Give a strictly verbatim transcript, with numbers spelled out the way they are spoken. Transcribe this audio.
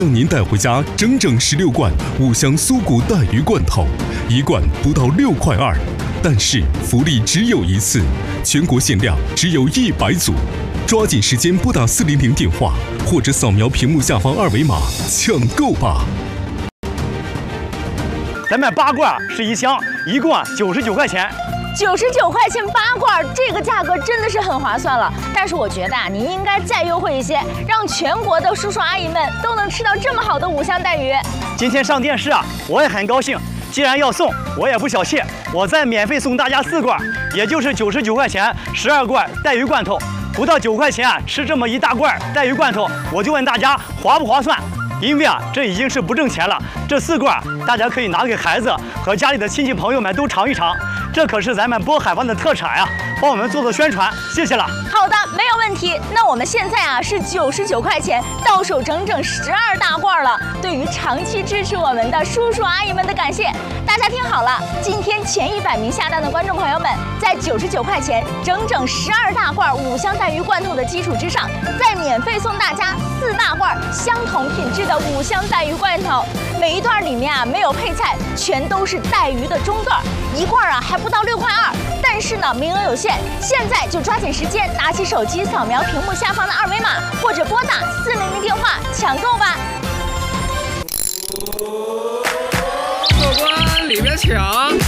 让您带回家整整十六罐五香酥骨带鱼罐头，一罐不到六块二。但是福利只有一次，全国限量只有一百组，抓紧时间拨打四零零电话或者扫描屏幕下方二维码抢购吧。 咱买八罐是一箱，一共九十九块钱。 九十九块钱八罐，这个价格真的是很划算了。但是我觉得啊，你应该再优惠一些，让全国的叔叔阿姨们都能吃到这么好的五香带鱼。 今天上电视啊，我也很高兴。既然要送，我也不小气，我再免费送大家四罐，也就是九十九块钱，十二罐带鱼罐头，不到九块钱啊，吃这么一大罐带鱼罐头，我就问大家划不划算？因为啊，这已经是不挣钱了。这四罐大家可以拿给孩子和家里的亲戚朋友们都尝一尝，这可是咱们渤海湾的特产啊！帮我们做做宣传，谢谢了。 好的，没有问题。那我们现在啊是九十九块钱，到手整整十二大罐了。对于长期支持我们的叔叔阿姨们的感谢，大家听好了，今天前一百名下单的观众朋友们，在九十九块钱整整十二大罐五香带鱼罐头的基础之上，再免费送大家四大罐相同品质的五香带鱼罐头。每一段里面啊没有配菜，全都是带鱼的中段，一罐啊还不到六块二。但是呢，名额有限，现在就抓紧时间，拿起手机扫描屏幕下方的二维码，或者拨打四零零电话抢购吧。 过关里边请。